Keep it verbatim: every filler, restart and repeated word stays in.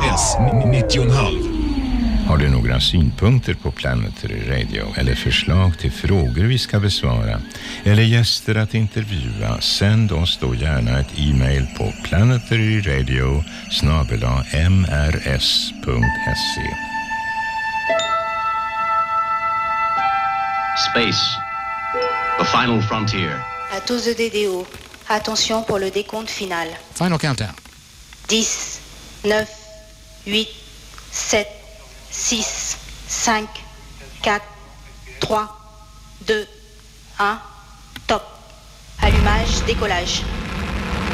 S nittio komma fem. Har du några synpunkter på Planetary Radio eller förslag till frågor vi ska besvara eller gäster att intervjua, sänd oss då gärna ett e-mail på planetaryradio snabel-a m r s punkt s e. Space, the final frontier. À tous de D D O, attention pour le décompte final. Final countdown. dix, neuf, huit, sept, six, cinq, quatre, trois, deux, un, top. Allumage, décollage.